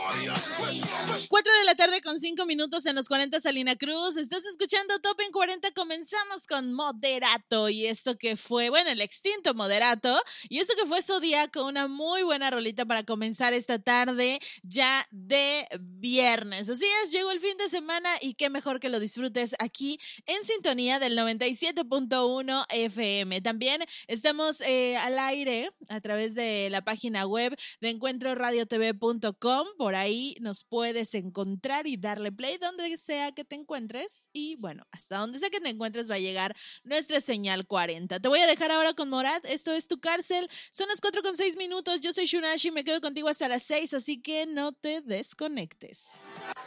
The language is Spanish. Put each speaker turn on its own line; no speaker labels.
4:05 en los 40, Salina Cruz. Estás escuchando Top en 40. Comenzamos con Moderato y eso que fue, bueno, el extinto Moderato, y eso que fue Zodíaco, una muy buena rolita para comenzar esta tarde ya de viernes. Así es, llegó el fin de semana y qué mejor que lo disfrutes aquí en sintonía del 97.1 FM. También estamos al aire a través de la página web de encuentroradiotv.com. Por ahí nos puedes encontrar y darle play donde sea que te encuentres. Y bueno, hasta donde sea que te encuentres va a llegar nuestra señal 40. Te voy a dejar ahora con Morat. Esto es Tu Cárcel. Son las 4:06. Yo soy Shunashi y me quedo contigo hasta las 6, así que no te desconectes.